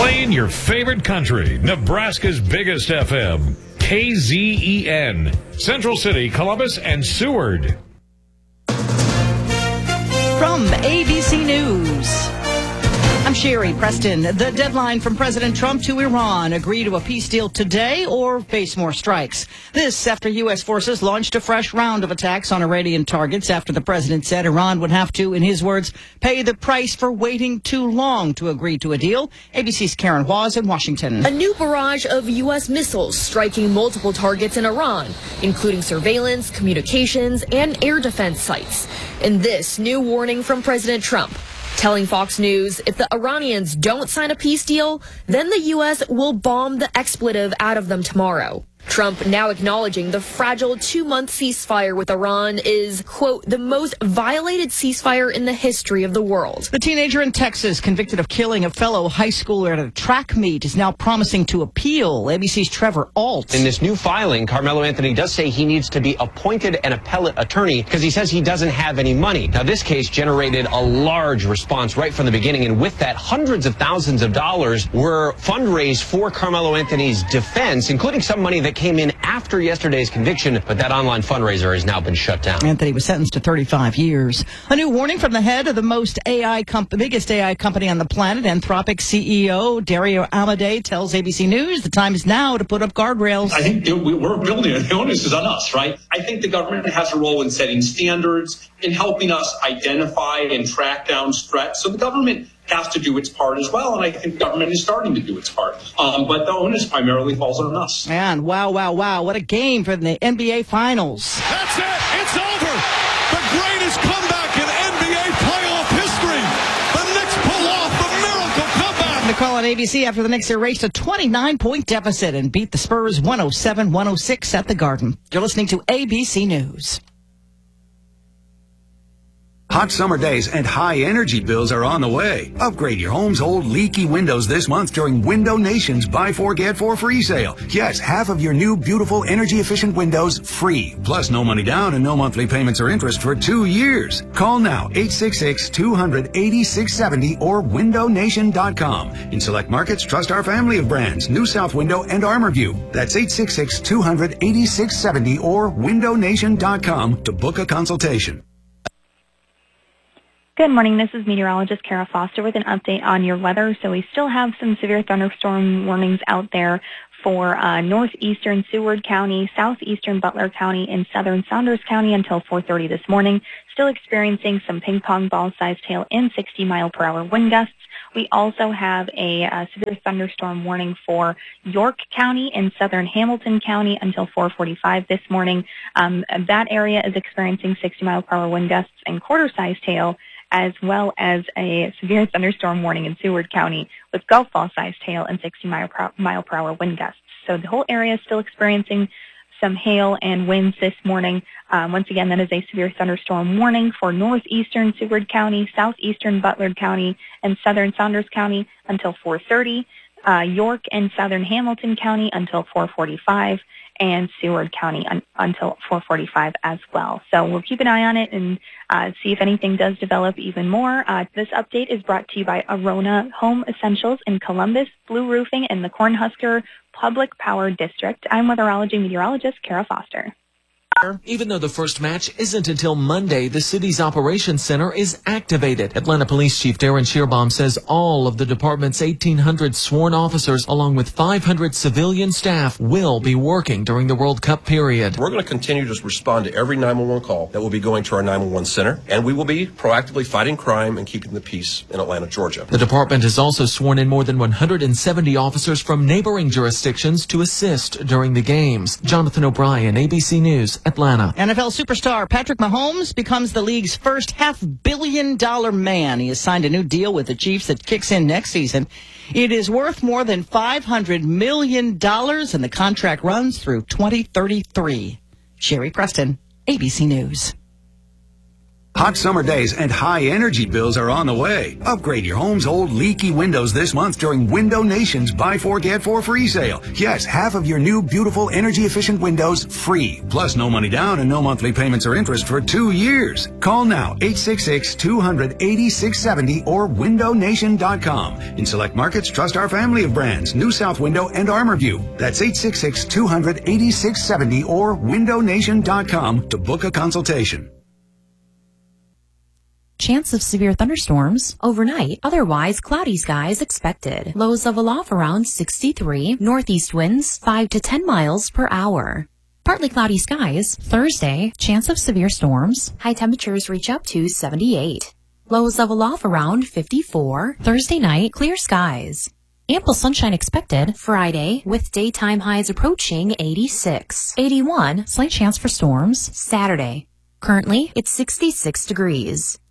Playing your favorite country, Nebraska's biggest FM, KZEN, Central City, Columbus, and Seward. From ABC News, I'm Sherry Preston. The deadline from President Trump to Iran: agree to a peace deal today or face more strikes. This after U.S. forces launched a fresh round of attacks on Iranian targets after the president said Iran would have to, in his words, pay the price for waiting too long to agree to a deal. ABC's Karen Hawes in Washington. A new barrage of U.S. missiles striking multiple targets in Iran, including surveillance, communications, and air defense sites. And this new warning from President Trump, telling Fox News if the Iranians don't sign a peace deal, then the U.S. will bomb the expletive out of them tomorrow. Trump now acknowledging the fragile 2-month ceasefire with Iran is, quote, the most violated ceasefire in the history of the world. The teenager in Texas convicted of killing a fellow high schooler at a track meet is now promising to appeal. ABC's Trevor Alt. In this new filing, Carmelo Anthony does say he needs to be appointed an appellate attorney because he says he doesn't have any money. Now, this case generated a large response right from the beginning, and with that, hundreds of thousands of dollars were fundraised for Carmelo Anthony's defense, including some money that came in after yesterday's conviction, but that online fundraiser has now been shut down. Anthony was sentenced to 35 years. A new warning from the head of the biggest AI company on the planet, Anthropic CEO Dario Amodei, tells ABC News the time is now to put up guardrails. I think we're building it. The onus is on us, right? I think the government has a role in setting standards, in helping us identify and track down threats. So the government has to do its part as well, and I think government is starting to do its part. But the onus primarily falls on us. And wow, what a game for the NBA Finals. That's it. It's over. The greatest comeback in NBA playoff history. The Knicks pull off the miracle comeback. The call on ABC after the Knicks erased a 29-point deficit and beat the Spurs 107-106 at the Garden. You're listening to ABC News. Hot summer days and high energy bills are on the way. Upgrade your home's old leaky windows this month during Window Nation's Buy 4 Get 4 free sale. Yes, half of your new beautiful energy efficient windows free. Plus no money down and no monthly payments or interest for 2 years. Call now 866-200-8670 or windownation.com. In select markets, trust our family of brands, New South Window and ArmorView. That's 866-200-8670 or windownation.com to book a consultation. Good morning. This is meteorologist Kara Foster with an update on your weather. So we still have some severe thunderstorm warnings out there for northeastern Seward County, southeastern Butler County, and southern Saunders County until 4:30 this morning. Still experiencing some ping pong ball-sized hail and 60-mile-per-hour wind gusts. We also have a severe thunderstorm warning for York County and southern Hamilton County until 4:45 this morning. That area is experiencing 60-mile-per-hour wind gusts and quarter-sized hail, as well as a severe thunderstorm warning in Seward County with golf ball-sized hail and 60-mile-per-hour wind gusts. So the whole area is still experiencing some hail and winds this morning. Once again, that is a severe thunderstorm warning for northeastern Seward County, southeastern Butler County, and southern Saunders County until 4:30, York and southern Hamilton County until 4:45, and Seward County until 4:45 as well. So we'll keep an eye on it and see if anything does develop even more. This update is brought to you by Arona Home Essentials in Columbus, Blue Roofing, and the Cornhusker Public Power District. I'm weatherology meteorologist Kara Foster. Even though the first match isn't until Monday, the city's operations center is activated. Atlanta Police Chief Darren Shearbaum says all of the department's 1,800 sworn officers, along with 500 civilian staff, will be working during the World Cup period. We're going to continue to respond to every 911 call that will be going to our 911 center, and we will be proactively fighting crime and keeping the peace in Atlanta, Georgia. The department has also sworn in more than 170 officers from neighboring jurisdictions to assist during the games. Jonathan O'Brien, ABC News, Atlanta. NFL superstar Patrick Mahomes becomes the league's first $500 million man. He has signed a new deal with the Chiefs that kicks in next season. It is worth more than $500 million, and the contract runs through 2033. Sherry Preston, ABC News. Hot summer days and high energy bills are on the way. Upgrade your home's old leaky windows this month during Window Nation's Buy 4 Get 4 free sale. Yes, half of your new beautiful energy efficient windows free. Plus no money down and no monthly payments or interest for 2 years. Call now 866-200-8670 or windownation.com. In select markets, trust our family of brands, New South Window and ArmorView. That's 866-200-8670 or windownation.com to book a consultation. Chance of severe thunderstorms overnight. Otherwise, cloudy skies expected. Lows level off around 63. Northeast winds 5 to 10 miles per hour. Partly cloudy skies. Thursday, chance of severe storms. High temperatures reach up to 78. Lows level off around 54. Thursday night, clear skies. Ample sunshine expected Friday with daytime highs approaching 86. 81, slight chance for storms Saturday. Currently, it's 66 degrees.